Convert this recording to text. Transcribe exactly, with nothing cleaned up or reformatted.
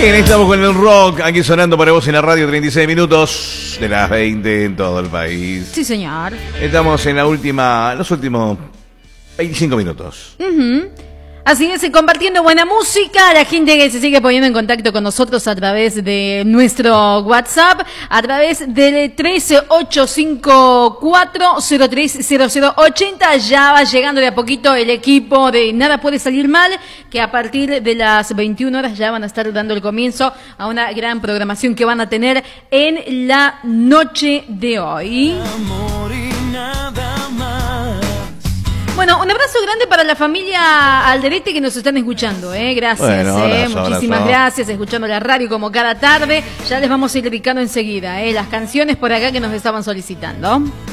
Bien, estamos con el rock aquí sonando para vos en la radio, treinta y seis minutos de las veinte en todo el país. Sí, señor. Estamos en la última, los últimos veinticinco minutos. Uh-huh. Así es, compartiendo buena música, la gente que se sigue poniendo en contacto con nosotros a través de nuestro WhatsApp, a través del trece ocho cinco cuatro cero tres cero cero ochenta. Ya va llegando de a poquito el equipo de Nada Puede Salir Mal, que a partir de las veintiuna horas ya van a estar dando el comienzo a una gran programación que van a tener en la noche de hoy. Bueno, un abrazo grande para la familia Alderete que nos están escuchando, ¿eh? Gracias, bueno, abrazo, ¿eh? Muchísimas abrazo. gracias, escuchando la radio como cada tarde. Ya les vamos a ir dedicando enseguida, ¿eh? Las canciones por acá que nos estaban solicitando.